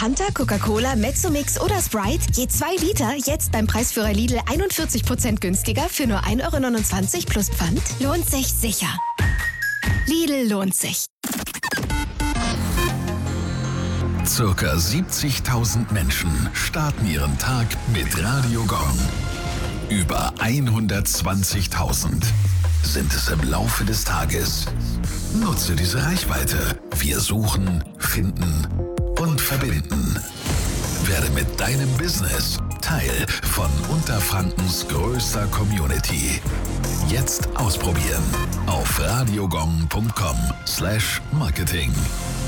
Fanta, Coca-Cola, Mezzomix oder Sprite je 2 Liter jetzt beim Preisführer Lidl 41% günstiger für nur 1,29 € plus Pfand? Lohnt sich sicher. Lidl lohnt sich. Circa 70.000 Menschen starten ihren Tag mit Radio Gong. Über 120.000 sind es im Laufe des Tages. Nutze diese Reichweite. Wir suchen, finden und verbinden. Werde mit deinem Business Teil von Unterfrankens größter Community. Jetzt ausprobieren auf radiogong.com/marketing.